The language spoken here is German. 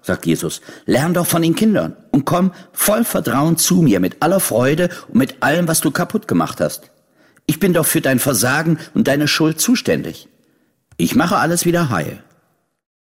sagt Jesus, lern doch von den Kindern und komm voll Vertrauen zu mir mit aller Freude und mit allem, was du kaputt gemacht hast. Ich bin doch für dein Versagen und deine Schuld zuständig. Ich mache alles wieder heil.